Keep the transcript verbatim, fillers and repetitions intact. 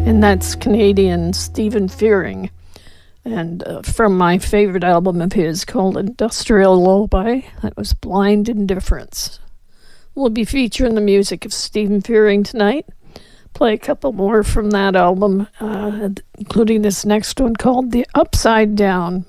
and that's Canadian Stephen Fearing. And uh, from my favorite album of his called Industrial Lullaby, that was Blind Indifference. We'll be featuring the music of Stephen Fearing tonight. Play a couple more from that album, uh, including this next one called The Upside Down.